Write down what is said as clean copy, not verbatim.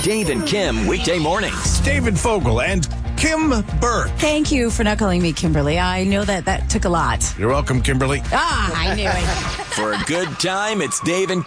Dave and Kim weekday mornings. David Fogel and Kim Burke. Thank you for not calling me Kimberly. I know that took a lot. You're welcome, Kimberly. I knew it. For a good time, it's Dave and